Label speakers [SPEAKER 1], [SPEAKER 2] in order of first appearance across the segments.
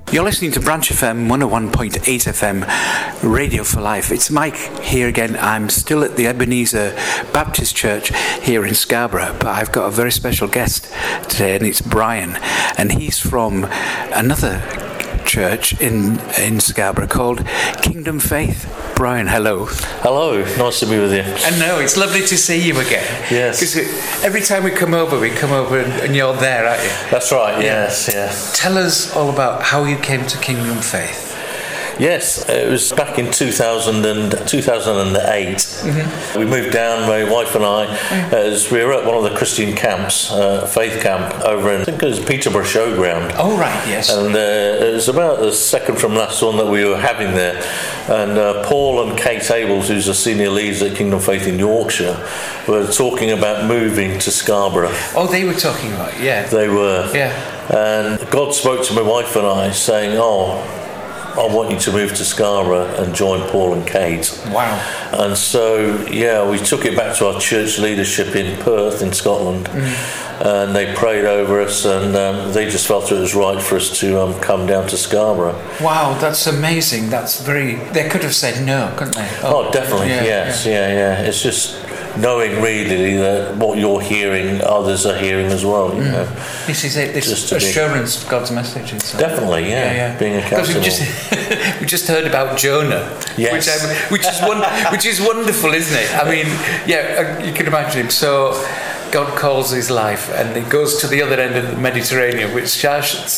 [SPEAKER 1] You're listening to Branch FM 101.8 FM, Radio for Life. It's Mike here again. I'm still at the Ebenezer Baptist Church here in Scarborough, but I've got a very special guest today, and it's Brian. And he's from another church in Scarborough called Kingdom Faith. Brian, hello.
[SPEAKER 2] Hello, nice to be with you.
[SPEAKER 1] And no, it's lovely to see you again.
[SPEAKER 2] Yes.
[SPEAKER 1] Because every time we come over and you're there, aren't you?
[SPEAKER 2] That's right, yes, yes.
[SPEAKER 1] Tell us all about how you came to Kingdom Faith.
[SPEAKER 2] Yes, it was back in 2008. Mm-hmm. We moved down, my wife and I, as we were at one of the Christian camps, faith camp, over in, I think it was Peterborough Showground.
[SPEAKER 1] Oh, right, yes.
[SPEAKER 2] And it was about the second from last one that we were having there. And Paul and Kate Ables, who's the senior leads at Kingdom Faith in Yorkshire, were talking about moving to Scarborough.
[SPEAKER 1] Oh, they were talking about it, yeah.
[SPEAKER 2] They were.
[SPEAKER 1] Yeah.
[SPEAKER 2] And God spoke to my wife and I, saying, I want you to move to Scarborough and join Paul and Kate.
[SPEAKER 1] Wow.
[SPEAKER 2] And so, we took it back to our church leadership in Perth in Scotland, and they prayed over us, and they just felt it was right for us to come down to Scarborough.
[SPEAKER 1] Wow, that's amazing. They could have said no, couldn't they?
[SPEAKER 2] Oh, definitely, yes. Yeah. It's just knowing really that what you're hearing, others are hearing as well. You know.
[SPEAKER 1] This is it. This assurance of God's message.
[SPEAKER 2] Definitely, yeah. Being a counsellor.
[SPEAKER 1] We just heard about Jonah,
[SPEAKER 2] yes.
[SPEAKER 1] which is wonderful, isn't it? I mean, you can imagine him. So God calls his life, and he goes to the other end of the Mediterranean, which Tarshish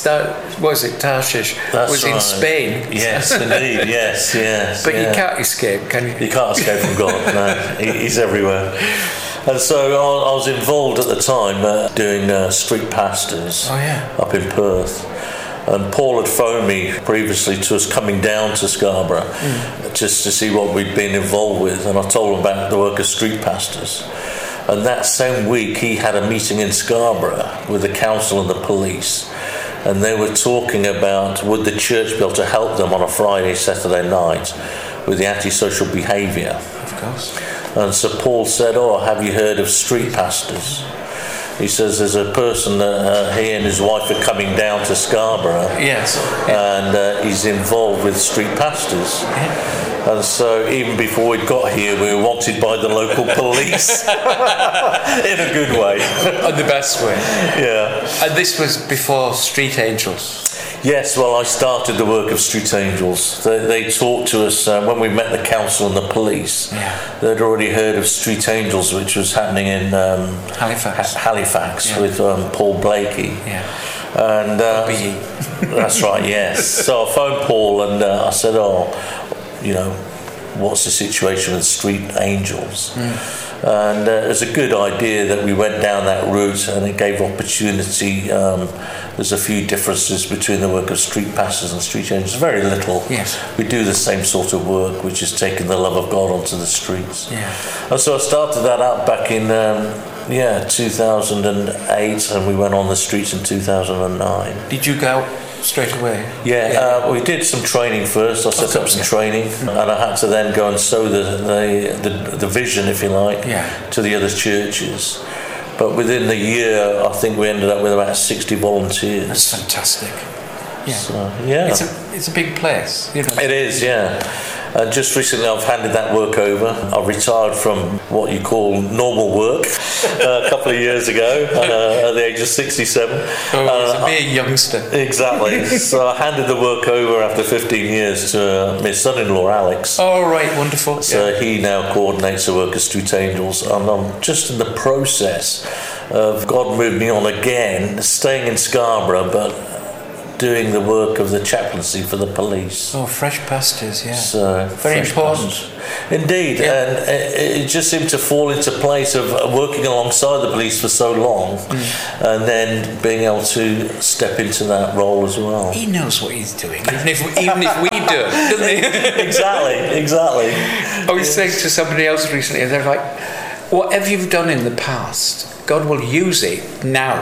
[SPEAKER 1] was in Spain.
[SPEAKER 2] Yes, indeed, yes.
[SPEAKER 1] But you can't escape, can you?
[SPEAKER 2] You can't escape from God. No, he's everywhere. And so I was involved at the time doing street pastors up in Perth. And Paul had phoned me previously to us coming down to Scarborough just to see what we'd been involved with, and I told him about the work of street pastors. And that same week he had a meeting in Scarborough with the council and the police, and they were talking about would the church be able to help them on a Friday, Saturday night with the antisocial behaviour.
[SPEAKER 1] Of course.
[SPEAKER 2] And so Paul said, have you heard of street pastors? He says there's a person that he and his wife are coming down to Scarborough.
[SPEAKER 1] Yes.
[SPEAKER 2] And he's involved with street pastors. Yeah. And so even before we got here, we were wanted by the local police. In a good way.
[SPEAKER 1] In the best way.
[SPEAKER 2] Yeah.
[SPEAKER 1] And this was before Street Angels.
[SPEAKER 2] Yes, well, I started the work of Street Angels. They talked to us when we met the council and the police. Yeah. They'd already heard of Street Angels, which was happening in Halifax with Paul Blakey.
[SPEAKER 1] Yeah.
[SPEAKER 2] And that's right, yes. So I phoned Paul and I said, what's the situation with Street Angels? And it was a good idea that we went down that route, and it gave opportunity. There's a few differences between the work of street pastors and street angels. Very little.
[SPEAKER 1] Yes.
[SPEAKER 2] We do the same sort of work, which is taking the love of God onto the streets.
[SPEAKER 1] Yeah.
[SPEAKER 2] And so I started that out back in 2008, and we went on the streets in 2009.
[SPEAKER 1] Did you go out straight away?
[SPEAKER 2] We did some training first. I set up some training, and I had to then go and sow the vision, if you like, to the other churches. But within the year, I think we ended up with about 60 volunteers.
[SPEAKER 1] That's fantastic. Yeah.
[SPEAKER 2] So,
[SPEAKER 1] it's a big place. You know.
[SPEAKER 2] It is, And just recently I've handed that work over. I retired from what you call normal work a couple of years ago at the age of 67.
[SPEAKER 1] Oh, a mere youngster.
[SPEAKER 2] Exactly. So I handed the work over after 15 years to my son-in-law, Alex.
[SPEAKER 1] Oh, right, wonderful.
[SPEAKER 2] So he now coordinates the work of Street Angels, and I'm just in the process of God moved me on again, staying in Scarborough, but doing the work of the chaplaincy for the police.
[SPEAKER 1] Oh, fresh pastors,
[SPEAKER 2] So
[SPEAKER 1] very important.
[SPEAKER 2] Pastors. Indeed, and it just seemed to fall into place of working alongside the police for so long, and then being able to step into that role as well.
[SPEAKER 1] He knows what he's doing, even if we do, doesn't he?
[SPEAKER 2] Exactly.
[SPEAKER 1] I was saying to somebody else recently, and they're like, whatever you've done in the past, God will use it now.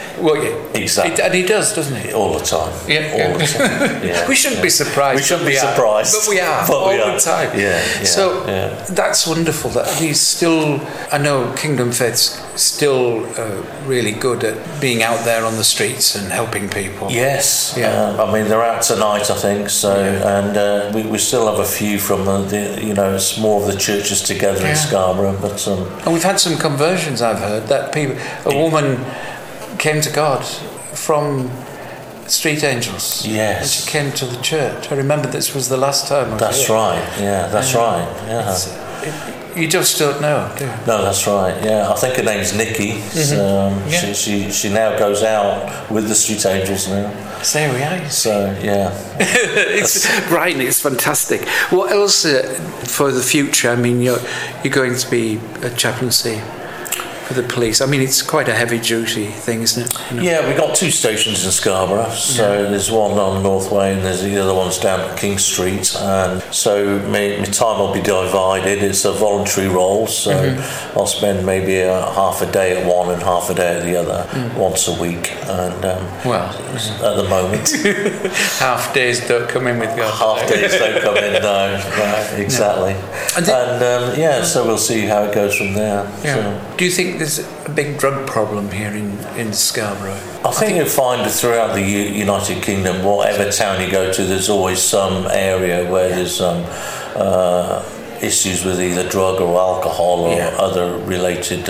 [SPEAKER 1] Well, yeah.
[SPEAKER 2] Exactly.
[SPEAKER 1] And he does, doesn't he?
[SPEAKER 2] All the time.
[SPEAKER 1] Yeah.
[SPEAKER 2] All the time. Yeah.
[SPEAKER 1] We shouldn't be surprised.
[SPEAKER 2] We shouldn't be surprised.
[SPEAKER 1] But we are. All the time.
[SPEAKER 2] Yeah.
[SPEAKER 1] So that's wonderful that he's still, I know Kingdom Faith's still really good at being out there on the streets and helping people.
[SPEAKER 2] Yes.
[SPEAKER 1] Yeah.
[SPEAKER 2] I mean, they're out tonight, I think, so, and we still have a few from it's more of the churches together in Scarborough, but...
[SPEAKER 1] and we've had some conversions, I've heard, that a woman came to God from Street Angels.
[SPEAKER 2] Yes.
[SPEAKER 1] And she came to the church. I remember this was the last time.
[SPEAKER 2] That's right. Yeah, that's right. Yeah.
[SPEAKER 1] You just don't know, do you?
[SPEAKER 2] No, that's right. Yeah, I think her name's Nikki.
[SPEAKER 1] Mm-hmm.
[SPEAKER 2] She now goes out with the Street Angels now.
[SPEAKER 1] So there we are.
[SPEAKER 2] So yeah,
[SPEAKER 1] it's fantastic. What else for the future? I mean, you're going to be a chaplaincy for the police. I mean, it's quite a heavy duty thing, isn't it?
[SPEAKER 2] Yeah, we've got 2 stations in Scarborough. So there's one on Northway and there's the other one's down at King Street. And so my time will be divided. It's a voluntary role, so I'll spend maybe half a day at one and half a day at the other, once a week. And at the moment,
[SPEAKER 1] half days don't come in with God.
[SPEAKER 2] Half days don't come in. No, right, exactly. No. So we'll see how it goes from there.
[SPEAKER 1] Yeah.
[SPEAKER 2] So.
[SPEAKER 1] Do you think there's a big drug problem here in Scarborough?
[SPEAKER 2] I think you'll find throughout the United Kingdom, whatever town you go to, there's always some area where there's issues with either drug or alcohol or other related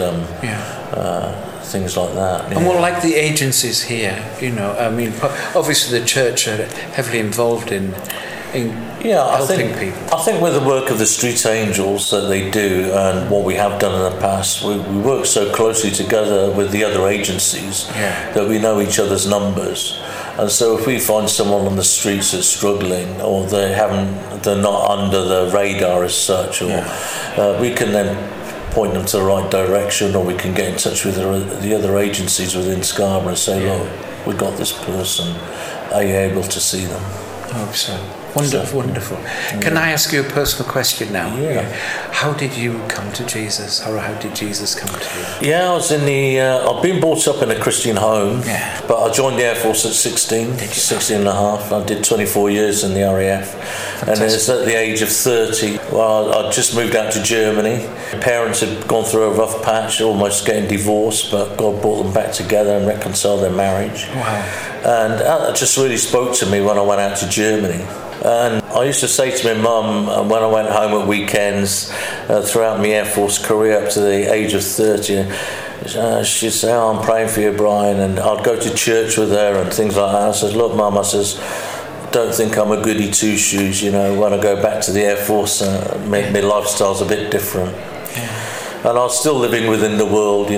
[SPEAKER 2] things like that.
[SPEAKER 1] And what like the agencies here? I mean, obviously the church are heavily involved in helping people.
[SPEAKER 2] I think with the work of the Street Angels that they do and what we have done in the past, we work so closely together with the other agencies that we know each other's numbers. And so if we find someone on the streets that's struggling or they're not under the radar as such, or we can then point them to the right direction, or we can get in touch with the other agencies within Scarborough and say, look, we've got this person, are you able to see them?
[SPEAKER 1] I hope so. Wonderful. Can I ask you a personal question now?
[SPEAKER 2] Yeah.
[SPEAKER 1] How did you come to Jesus, or how did Jesus come to you?
[SPEAKER 2] Yeah, I was I've been brought up in a Christian home, but I joined the Air Force at 16 and a half. I did 24 years in the RAF. Fantastic. And it's at the age of 30. Well, I just moved out to Germany. My parents had gone through a rough patch, almost getting divorced, but God brought them back together and reconciled their marriage.
[SPEAKER 1] Wow.
[SPEAKER 2] And that just really spoke to me when I went out to Germany. And I used to say to my mum, when I went home at weekends throughout my Air Force career up to the age of 30, she'd say, I'm praying for you, Brian, and I'd go to church with her and things like that. I said, look, Mum, don't think I'm a goody two-shoes, when I go back to the Air Force, my lifestyle's a bit different. And I was still living within the world,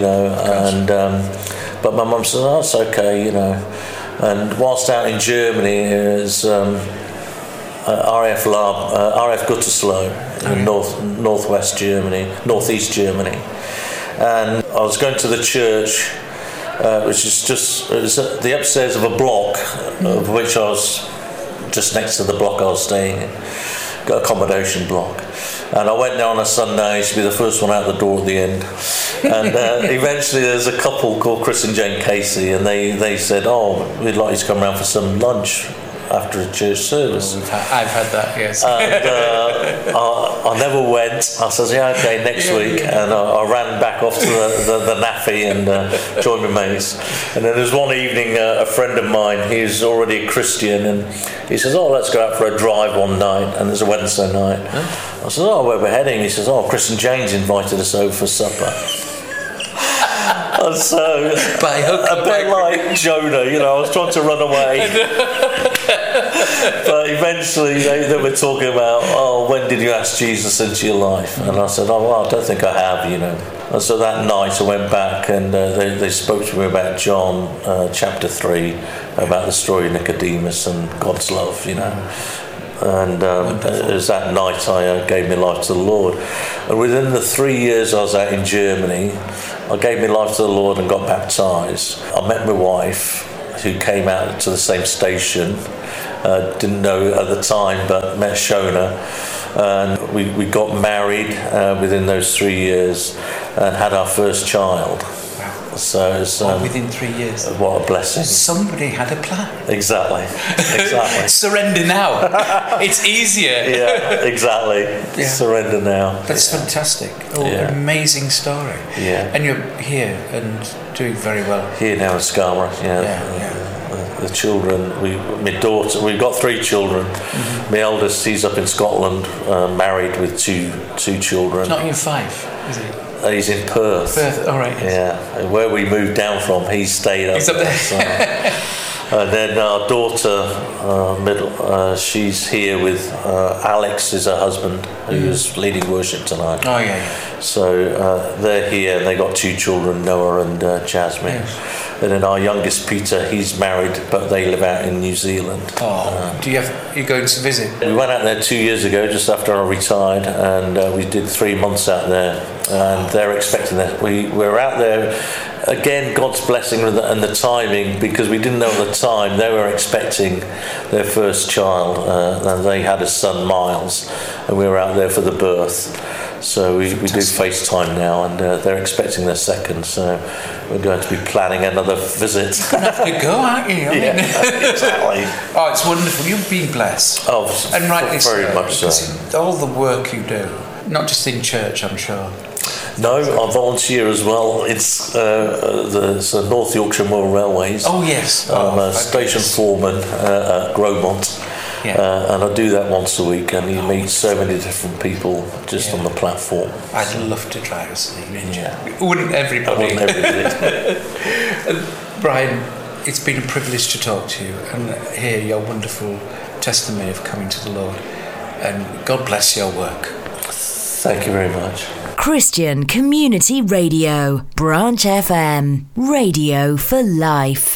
[SPEAKER 2] but my mum said, that's okay, And whilst out in Germany, there's RAF Gütersloh in northeast Germany, and I was going to the church, which is it was the upstairs of a block, of which I was just next to the block I was staying in, accommodation block. And I went there on a Sunday. I used to be the first one out the door at the end. And eventually there's a couple called Chris and Jane Casey, and they said, we'd like you to come round for some lunch after a church service.
[SPEAKER 1] I've had that, yes.
[SPEAKER 2] And I never went. I said, okay, next week. And I ran back off to the NAFI and joined my mates. And then there's one evening, a friend of mine, he's already a Christian, and he says, let's go out for a drive one night. And it's a Wednesday night. I said, where we're heading? He says, Chris and Jane's invited us over for supper. And so, a bit like Jonah, I was trying to run away. But eventually they were talking about, when did you ask Jesus into your life? And I said, I don't think I have, And so that night I went back and they spoke to me about John chapter 3, about the story of Nicodemus and God's love, And it was that night I gave my life to the Lord. And within the 3 years I was out in Germany, I gave my life to the Lord and got baptised. I met my wife, who came out to the same station. Didn't know at the time, but met Shona. And we got married within those 3 years and had our first child. So it's
[SPEAKER 1] within 3 years.
[SPEAKER 2] What a blessing!
[SPEAKER 1] Somebody had a plan.
[SPEAKER 2] Exactly.
[SPEAKER 1] Surrender now. It's easier.
[SPEAKER 2] Yeah, exactly. Yeah. Surrender now.
[SPEAKER 1] That's fantastic. Amazing story.
[SPEAKER 2] Yeah.
[SPEAKER 1] And you're here and doing very well.
[SPEAKER 2] Here now in Scarborough. The children, my daughter, we've got 3 children. Mm-hmm. My eldest, he's up in Scotland, married with two children.
[SPEAKER 1] It's not in Fife, is he?
[SPEAKER 2] He's in Perth.
[SPEAKER 1] All right. Yes.
[SPEAKER 2] Yeah, where we moved down from, he stayed up there. So. And then our daughter, she's here with Alex, is her husband, who's leading worship tonight.
[SPEAKER 1] Oh, yeah.
[SPEAKER 2] So they're here, and they got 2 children, Noah and Jasmine. Yes. And then our youngest, Peter, he's married, but they live out in New Zealand.
[SPEAKER 1] Oh, you going to visit?
[SPEAKER 2] We went out there 2 years ago, just after I retired, and we did 3 months out there, and they're expecting that. We're out there. Again, God's blessing and the timing, because we didn't know at the time they were expecting their first child, and they had a son, Miles, and we were out there for the birth. So we do FaceTime now, and they're expecting their second. So we're going to be planning another visit.
[SPEAKER 1] You're going to have to go, aren't you?
[SPEAKER 2] Exactly.
[SPEAKER 1] Oh, it's wonderful. You've been blessed.
[SPEAKER 2] Oh,
[SPEAKER 1] and rightly
[SPEAKER 2] very much so.
[SPEAKER 1] All the work you do, not just in church, I'm sure.
[SPEAKER 2] No, I volunteer as well. It's the North Yorkshire Moor Railways.
[SPEAKER 1] Oh, yes.
[SPEAKER 2] I'm a station foreman at Gromont. Yeah. And I do that once a week, and you meet so many different people just on the platform.
[SPEAKER 1] I'd love to try a steam engine. Wouldn't everybody? Brian, it's been a privilege to talk to you and hear your wonderful testimony of coming to the Lord. And God bless your work.
[SPEAKER 2] Thank you very much.
[SPEAKER 3] Christian Community Radio, Branch FM, radio for life.